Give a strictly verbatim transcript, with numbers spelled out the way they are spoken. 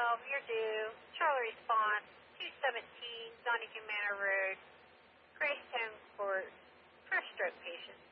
twelve, you're due. Charlie response, two seventeen, Donington Manor Road, Greystone Court, for a stroke patient.